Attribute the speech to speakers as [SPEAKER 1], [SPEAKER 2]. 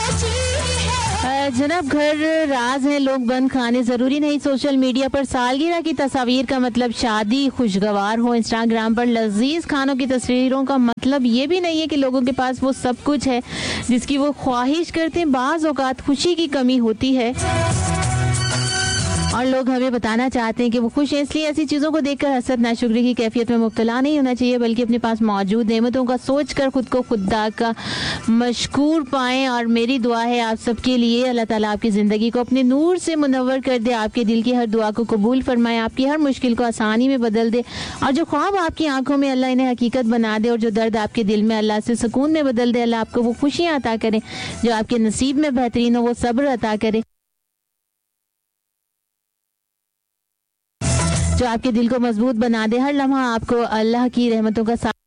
[SPEAKER 1] जनाब, घर राज है, लोग बंद खाने जरूरी नहीं। सोशल मीडिया पर सालगिरह की तस्वीर का मतलब शादी खुशगवार हो। इंस्टाग्राम पर लजीज खानों की तस्वीरों का मतलब ये भी नहीं है कि लोगों के पास वो सब कुछ है जिसकी वो ख्वाहिश करते हैं। बाज़ औक़ात खुशी की कमी होती है और लोग हमें बताना चाहते हैं कि वो खुश हैं। इसलिए ऐसी चीज़ों को देखकर हसद नाशुक्री की कैफियत में मुब्तला नहीं होना चाहिए, बल्कि अपने पास मौजूद नेमतों का सोचकर खुद को खुदा का मशकूर पाएं। और मेरी दुआ है आप सबके लिए, अल्लाह ताला आपकी ज़िंदगी को अपने नूर से मुनव्वर कर दे, आपके दिल की हर दुआ को कबूल फरमाए, आपकी हर मुश्किल को आसानी में बदल दे, और जो ख्वाब आपकी आंखों में अल्लाह इन्हें हकीकत बना दे, और जो दर्द आपके दिल में अल्लाह से सुकून में बदल दे। अल्लाह आपको वो खुशियाँ अता करें जो आपके नसीब में बेहतरीन हो, वो सब्र अता करे जो आपके दिल को मजबूत बना दे। हर लम्हा आपको अल्लाह की रहमतों का